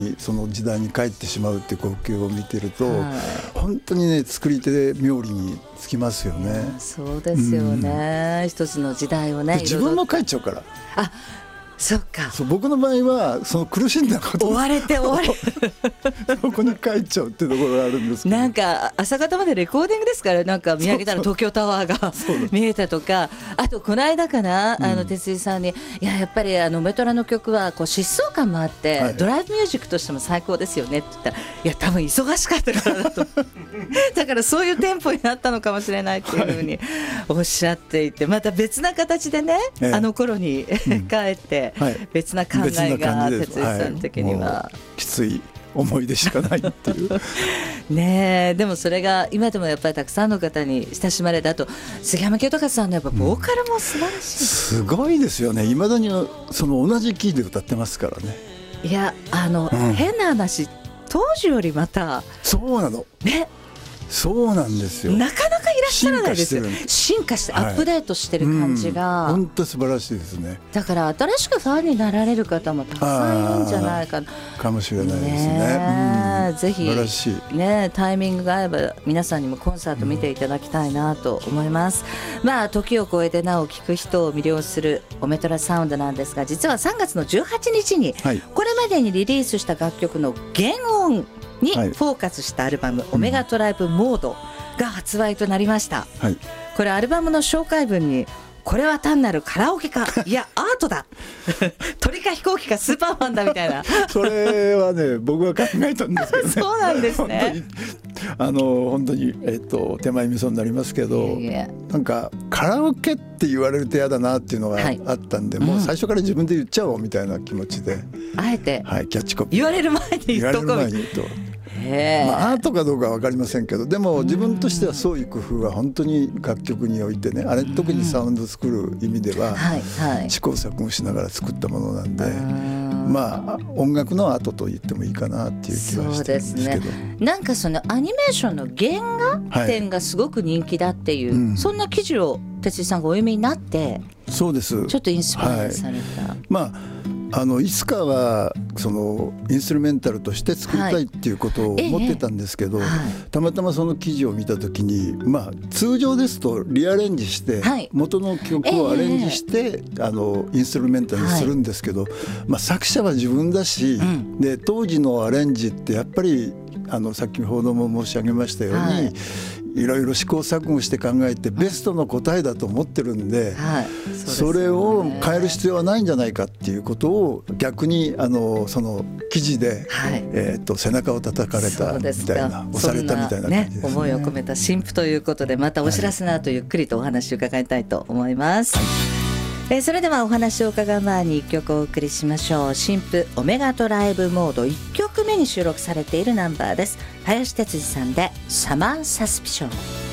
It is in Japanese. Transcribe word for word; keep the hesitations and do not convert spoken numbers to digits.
その時代に帰ってしまうっていう光景を見てると、 はい、 本当にね作り手冥利につきますよね。 そうですよね、うん、一つの時代をね自分も帰っちゃうから。 あ、そっか。 そう、僕の場合はその苦しんだこと追われて追われそこに帰っちゃうっていうところがあるんですけど、 なんか朝方までレコーディングですから、なんか見上げたら東京タワーが見えたとか、あとこの間かな、あの哲井さんに、いややっぱりあのメトラの曲はこう疾走感もあって、はい、ドライブミュージックとしても最高ですよねって言ったら、いや多分忙しかったからだとだからそういうテンポになったのかもしれないっていうふうにおっしゃっていて、また別な形でね、ええ、あの頃に、うん、帰ってはい、別な考えが哲井さん的には、 はい、きつい思い出しかないっていうねえ、でもそれが今でもやっぱりたくさんの方に親しまれた。あと杉山清隆さんのやっぱボーカルも素晴らしい、うん、 すごいですよね。いまだにその同じキーで歌ってますからね。 いやあの、うん、変な話、当時よりまたそうなのね、 そうなんですよ。 なかなかいらっしゃらないですよ。進化してアップデートしてる感じが、 本当、うん、素晴らしいですね。 だから新しくファンになられる方もたくさんいるんじゃないかなかもしれないですね。 うん、ぜひ素晴らしい、 ね、タイミングが合えば皆さんにもコンサート見ていただきたいなと思います、うん、まあ時を超えてなお聴く人を魅了するオメトラサウンドなんですが、実はさんがつのじゅうはちにちにこれまでにリリースした楽曲の原音にフォーカスしたアルバム、はい、オメガトライブモードが発売となりました、はい、これアルバムの紹介文に、これは単なるカラオケか、いやアートだ鳥か飛行機かスーパーマンだみたいなそれはね僕が考えたんですけどねそうなんですね。 あの本当に、えー、と手前味噌になりますけど、いやなんかカラオケって言われると嫌だなっていうのがあったんで、はい、もう最初から自分で言っちゃおうみたいな気持ちで、うん、 あえて、 はい、キャッチコピー言われる前に言っとこう。言われる前に言うとまあ、アートかどうかは分かりませんけど、でも自分としてはそういう工夫は本当に楽曲においてね、あれ特にサウンド作る意味では試行錯誤しながら作ったものなんで、まあ音楽のアートと言ってもいいかなっていう気はしてるんですけど、そうですね、 なんかそのアニメーションの原画展がすごく人気だっていう、はい、うん、そんな記事を哲井さんがお読みになって、 そうです、 ちょっとインスパイアされた、はい、 まああのいつかはそのインストゥルメンタルとして作りたいっていうことを思ってたんですけど、はいええはい、たまたまその記事を見た時に、まあ、通常ですとリアレンジして、はい、元の曲をアレンジして、え、あのインストゥルメンタルにするんですけど、はい、まあ、作者は自分だし、うん、で当時のアレンジってやっぱりあの先ほども申し上げましたように、はい、いろいろ試行錯誤して考えてベストの答えだと思ってるんで、はい、 そ, でそれを変える必要はないんじゃないかっていうことを逆にあのその記事で、はい、えー、と背中を叩かれたみたいな、押されたみたいな感じですね。 思いを込めた新譜ということで、またお知らせの後ゆっくりとお話を伺いたいと思います、はい、えー、それではお話を伺う前にいっきょくお送りしましょう。新譜オメガトライブモードいっきょくめに収録されているナンバーです。林哲司さんでサマーサスピション。